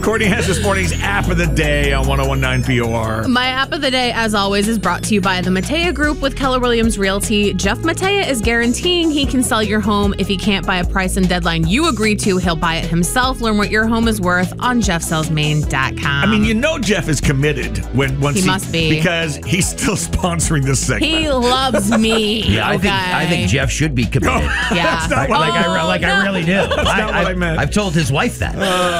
Courtney has this morning's app of the day on 101.9 POR. My app of the day, as always, is brought to you by the Matea Group with Keller Williams Realty. Jeff Matea is guaranteeing he can sell your home. If he can't buy a price and deadline you agree to, he'll buy it himself. Learn what your home is worth on jeffsellsmaine.com. I mean, you know Jeff is committed once he must be, because he's still sponsoring this segment. He loves me. Yeah, okay? I think Jeff should be committed. Yeah. That's not what I really do. That's not what I meant. I've told his wife that.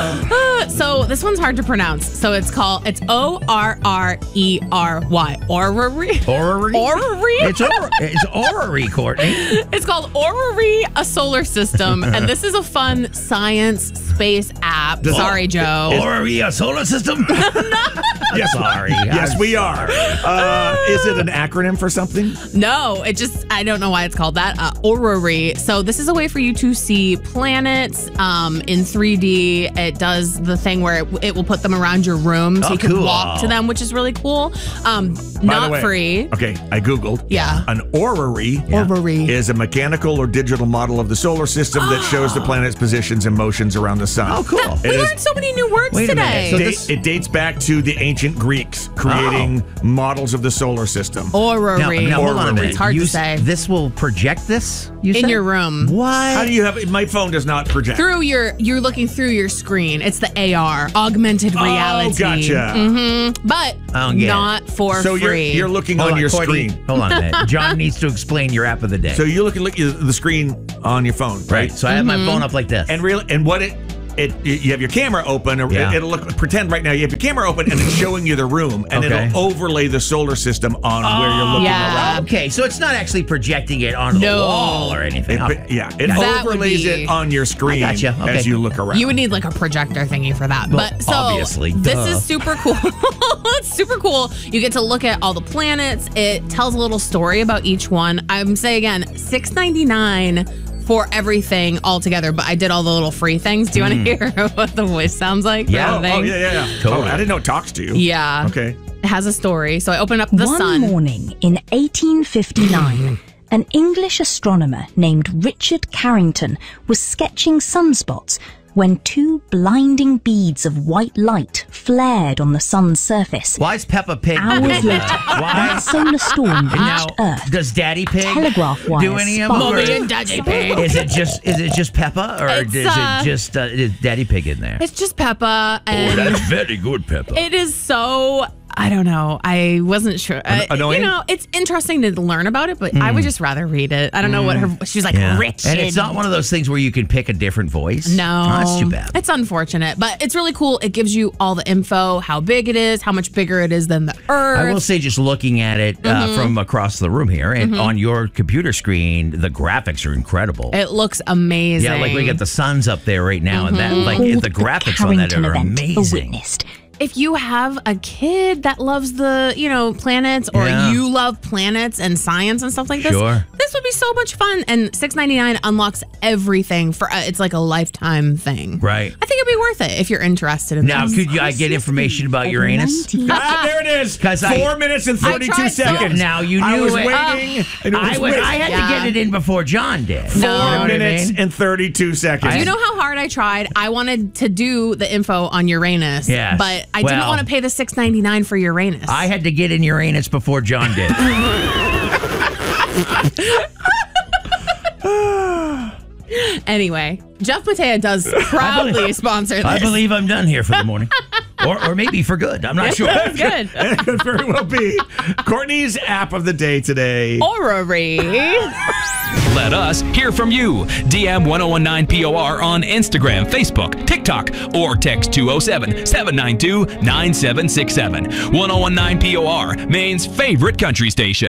So this one's hard to pronounce. So it's O-R-R-E-R-Y. Orrery? Orrery? Orrery? It's Orrery, Courtney. It's called Orrery, a solar system. And this is a fun science space app. Sorry, Joe. Orrery, a solar system? Yes, sorry. Yes, we are. Is it an acronym for something? No, I don't know why it's called that. Orrery. So this is a way for you to see planets in 3D. It does the thing where it will put them around your room so you can walk to them, which is really cool. Not free. Okay, I Googled. Yeah. An orrery is a mechanical or digital model of the solar system that shows the planet's positions and motions around the sun. Oh, cool. We learned so many new words today. It dates back to the ancient Greeks creating models of the solar system. Orrery. Now, hold on a minute. It's hard to say. This will project this? You in said? your room. What? How do you have it? My phone does not project. You're looking through your screen. It's the AR, augmented reality. Oh, gotcha. Mm-hmm. But not for free. So you're looking on your screen. Hold on a minute. John needs to explain your app of the day. So you're looking at the screen on your phone, right? So I have my phone up like this. And what you have your camera open, or it'll pretend right now you have your camera open and it's showing you the room, and it'll overlay the solar system on where you're looking around. Okay, so it's not actually projecting it onto the wall or anything. It overlays it on your screen as you look around. You would need like a projector thingy for that. But so obviously, this is super cool. It's super cool. You get to look at all the planets. It tells a little story about each one. I'm saying again, $6.99 for everything all together, but I did all the little free things. Do you want to hear what the voice sounds like? Yeah. Totally. Oh, I didn't know it talks to you. Yeah. Okay. It has a story. So I open up the sun. One morning in 1859, an English astronomer named Richard Carrington was sketching sunspots when two blinding beads of white light flared on the sun's surface. Why is Peppa Pig? Hours later, that solar storm reached Earth. Does Daddy Pig telegraph wires do any of Mommy and Daddy Pig? Is it just Peppa, or is it just is Daddy Pig in there? It's just Peppa. And that's very good, Peppa. It is so. I don't know. I wasn't sure. Annoying? It's interesting to learn about it, but I would just rather read it. I don't know what she was like, rich. And it's not one of those things where you can pick a different voice. No. Oh, that's too bad. It's unfortunate, but it's really cool. It gives you all the info, how big it is, how much bigger it is than the Earth. I will say, just looking at it from across the room here and on your computer screen, the graphics are incredible. It looks amazing. Yeah, like we got the suns up there right now, and that the graphics on that are amazing. If you have a kid that loves the, planets, or you love planets and science and stuff like this, this would be so much fun. And $6.99 unlocks everything for it's like a lifetime thing. Right. I think it'd be worth it if you're interested in now, this. could I get information about Uranus? There it is. 4 minutes and 32 seconds. Now you knew I was it. waiting. I had to get it in before John did. 4 minutes and 32 seconds. You know how hard I tried? I wanted to do the info on Uranus, but I didn't want to pay the $6.99 for Uranus. I had to get in Uranus before John did. Anyway, Jeff Matea does proudly sponsor this. I believe I'm done here for the morning. Or maybe for good. I'm not sure. That's good. It could very well be. Courtney's app of the day today. Orrery. Let us hear from you. DM 1019 POR on Instagram, Facebook, TikTok, or text 207-792-9767. 1019 POR, Maine's favorite country station.